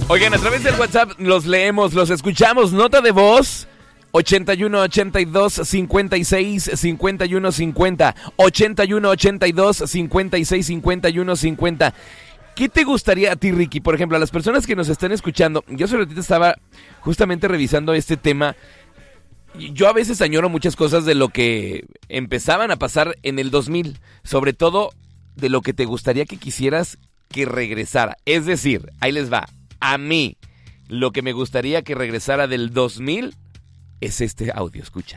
Oigan, a través del WhatsApp los leemos, los escuchamos. Nota de voz 81 82 56 51 50. 81 82 56 51 50. ¿Qué te gustaría a ti, Ricky? Por ejemplo, a las personas que nos están escuchando, yo hace ratito estaba justamente revisando este tema. Yo a veces añoro muchas cosas de lo que empezaban a pasar en el 2000, sobre todo de lo que te gustaría que quisieras que regresara. Es decir, ahí les va, a mí, lo que me gustaría que regresara del 2000 es este audio, escucha.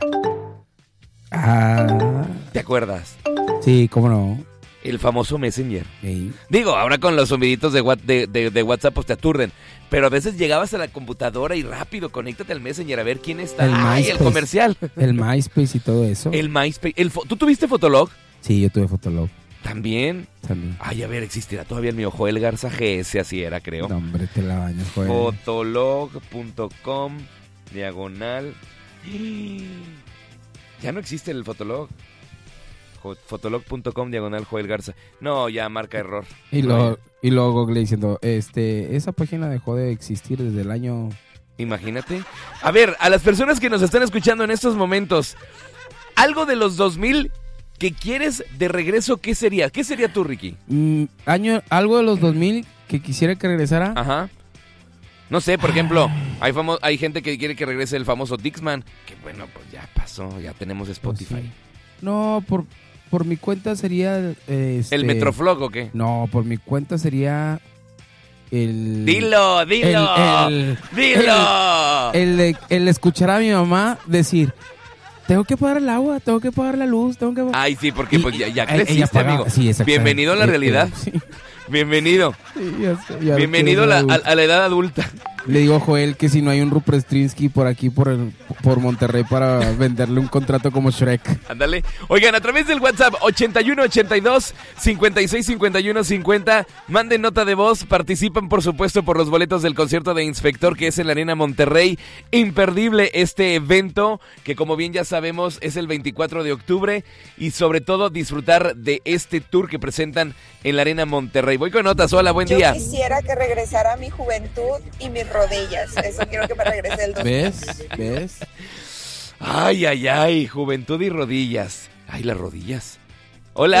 ¿Te acuerdas? Sí, cómo no. El famoso Messenger. Sí. Digo, ahora con los soniditos de WhatsApp pues te aturden. Pero a veces llegabas a la computadora y rápido, conéctate al Messenger a ver quién está. ¡Ay, el comercial! El MySpace y todo eso. El MySpace. ¿Tú tuviste Fotolog? Sí, yo tuve Fotolog. ¿También? También. Ay, a ver, existirá todavía el mío Joel Garza GS, así era, creo. No, hombre, te la bañas, Joel. Fotolog.com /. Ya no existe el Fotolog. Fotolog.com / Joel Garza. No, ya marca error. Y luego Google diciendo, esa página dejó de existir desde el año... Imagínate. A ver, a las personas que nos están escuchando en estos momentos, algo de los 2000 que quieres de regreso, ¿qué sería? ¿Qué sería tú, Ricky? Algo de los 2000 que quisiera que regresara. Ajá. No sé, por ejemplo, hay gente que quiere que regrese el famoso Dixman, que bueno, pues ya pasó, ya tenemos Spotify. Pues sí. No, por mi cuenta sería... ¿El Metroflog o qué? No, por mi cuenta sería... Dilo. El escuchar a mi mamá decir, tengo que pagar el agua, tengo que pagar la luz, tengo que... Ay, sí, porque pues ya creciste, amigo. Sí, bienvenido a la realidad. Sí. Bienvenido. Sí, ya bienvenido a la edad adulta. Le digo a Joel que si no hay un Ruprestrinsky por aquí, por Monterrey, para venderle un contrato como Shrek. Ándale. Oigan, a través del WhatsApp 81 82 56 51 50, manden nota de voz, participan por supuesto por los boletos del concierto de Inspector, que es en la Arena Monterrey. Imperdible este evento, que como bien ya sabemos es el 24 de octubre, y sobre todo disfrutar de este tour que presentan en la Arena Monterrey. Voy con notas. Hola, buen día. Yo quisiera que regresara mi juventud y mis rodillas. Eso quiero que me regrese el 2000. ¿Ves? Ay, juventud y rodillas. Ay, las rodillas. Hola.